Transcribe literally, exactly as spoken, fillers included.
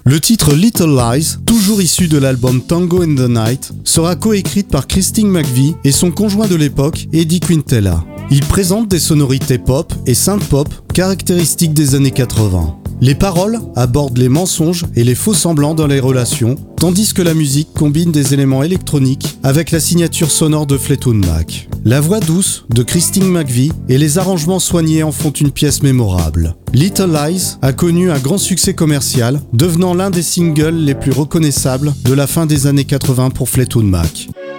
Le titre Little Lies, toujours issu de l'album Tango in the Night, sera coécrite par Christine McVie et son conjoint de l'époque, Eddie Quintella. Il présente des sonorités pop et synth-pop caractéristiques des années quatre-vingts. Les paroles abordent les mensonges et les faux semblants dans les relations, tandis que la musique combine des éléments électroniques avec la signature sonore de Fleetwood Mac. La voix douce de Christine McVie et les arrangements soignés en font une pièce mémorable. Little Lies a connu un grand succès commercial, devenant l'un des singles les plus reconnaissables de la fin des années quatre-vingts pour Fleetwood Mac.